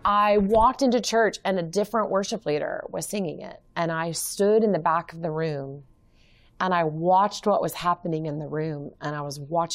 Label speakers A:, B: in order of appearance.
A: I walked into church and a different worship leader was singing it. And I stood in the back of the room and I watched what was happening in the room, and I was watching